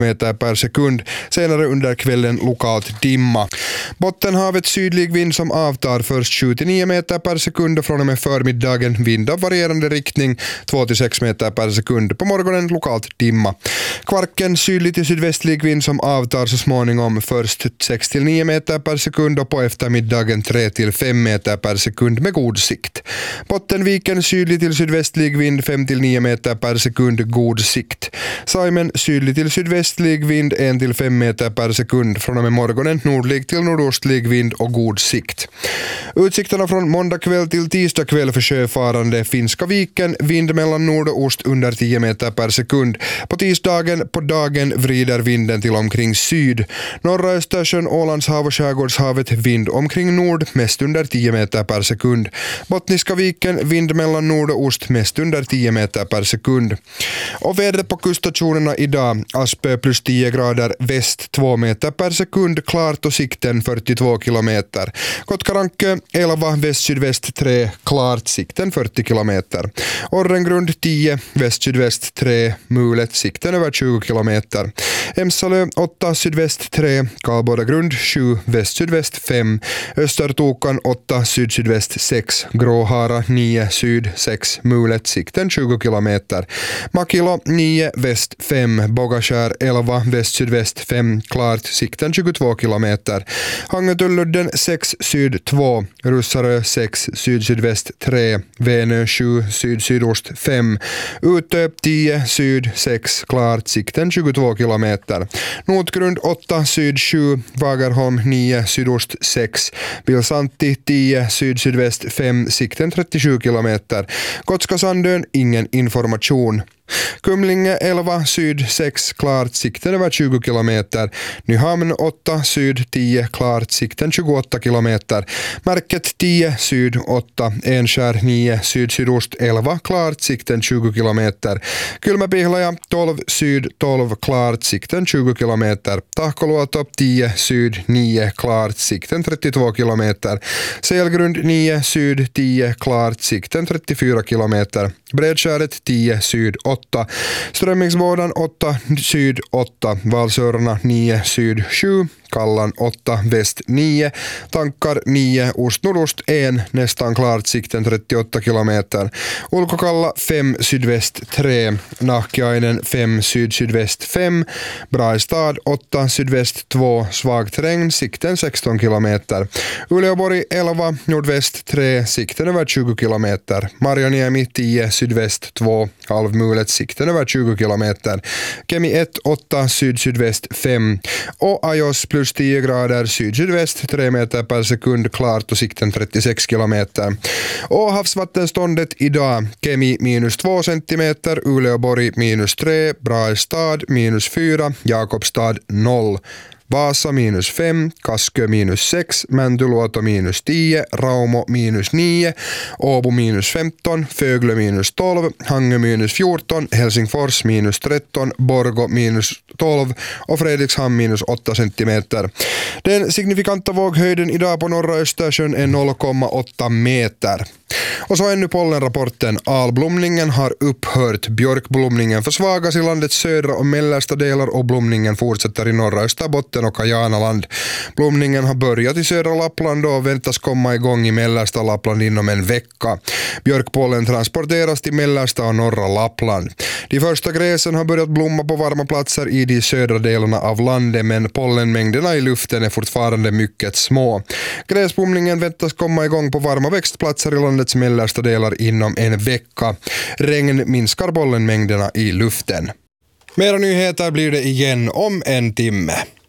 meter per sekund. Senare under kvällen lokalt dimma. Bottenhavet sydlig vind som avtar först 7-9 meter per sekund och från och med förmiddagen vind av varierande riktning 2-6 meter per sekund. På morgonen lokalt dimma. Kvarken sydlig till sydvästlig vind som avtar så småningom först 6-9 meter per sekund och på eftermiddagen 3-5 meter per sekund med god sikt. Bottenviken sydlig till sydvästlig vind 5-9 meter per sekund god sikt. Saimen sydlig till sydvästlig vind 1-5 meter per sekund från och med morgonen nordlig till nordostlig vind och god sikt. Utsikterna från måndag kväll till tisdag kväll för sjöfarande Finska viken vind mellan nord och ost under 10 meter per sekund. På tisdagen på dagen vrider vinden till omkring syd. Norra Östersjön, Ålandshav och Skärgårdshavet vind omkring nord mest under 10 meter per sekund. Bottniska viken vind mellan nord och ost mest under 10 meter per sekund. Och vädret på kuststationerna idag: Aspö plus 10 grader väst 2 meter per sekund klart och sikten 42 kilometer. Kotkarankö 11 väst-sydväst 3 klart sikten 40 kilometer. Orrengrund 10 väst-sydväst 3 mulet sikten över 20 kilometer. Emsalö 8 sydväst 3 Karlbordagrund 7 väst-sydväst 5 Östertokan 8 syd-sydväst 6 Gråhara 9 syd 6 mulet sikten 20 kilometer. Makilo 9 väst 5 Bogaskär 11 väst-sydväst 5 klart sikten 22 kilometer. Hangetulludden 6 syd 2 Russarö 6 syd-sydväst 3 Vänö 7 syd-sydost 5 Utö 10 syd 6 klart sikten 22 kilometer. Notgrund 8 syd 7 Vagerholm 9 sydost 6 Vilsanti 10 syd-sydväst 5 sikten 37 kilometer. Kotskasandön ingen information. Kumlinge 11 syd 6 klart sikten över 20 kilometer. Nyhamn 8 syd 10 klart sikten 28 kilometer. Märket 10 syd 8 Enskär 9 syd-sydost 11 klart sikten 20 kilometer. Kylmäpihlaja 12 syd 12 klart sikten 20 kilometer. Tahkoluoto 10 syd 9 klart sikten 32 kilometer. Selgrund 9 syd 10 klart sikten 34 kilometer. Bredskäret 10 syd 8. Strömmingsvården 8 syd 8. Valsörarna 9 syd 7. Kallan 8 väst 9. Tankar 9 ost-nordost 1. Nästan klart sikten 38 kilometer. Ulkokalla 5 sydväst 3. Nahkiainen 5 syd-sydväst 5. Braistad 8 sydväst 2. Svagt regn sikten 16 kilometer. Uleåborg 11 nordväst 3. Sikten över 20 kilometer. Marjaniemi 10 sydväst 2. Halvmulet sikten över 20 kilometer. Kemi 1 8 syd-sydväst 5. Och Ajos plus 10 grader syd-sydväst 3 meter per sekund klart och sikten 36 kilometer. Och havsvattenståndet idag: Kemi minus 2 centimeter, Uleåborg minus 3, Braistad minus 4, Jakobstad 0. Vasa minus 5, Kaskö minus 6, Mäntyluoto minus 10, Raumo minus 9, Åbo minus 15, Föglö minus 12, Hangö minus 14, Helsingfors minus 13, Borgo minus 12 och Fredrikshamn minus 8 centimeter. Den signifikanta våghöjden idag på norra Östersjön är 0,8 meter. Och så ännu pollenrapporten. Alblomningen har upphört. Björkblomningen försvagas i landets södra och mellersta delar och blomningen fortsätter i norra Österbotten och Kajanaland. Blomningen har börjat i södra Lappland och väntas komma igång i mellersta Lappland inom en vecka. Björkpollen transporteras till mellersta och norra Lappland. De första gräsen har börjat blomma på varma platser i de södra delarna av landet, men pollenmängderna i luften är fortfarande mycket små. Gräsblomningen väntas komma igång på varma växtplatser i landets mellersta delar inom en vecka. Regn minskar pollenmängderna i luften. Mera nyheter blir det igen om en timme.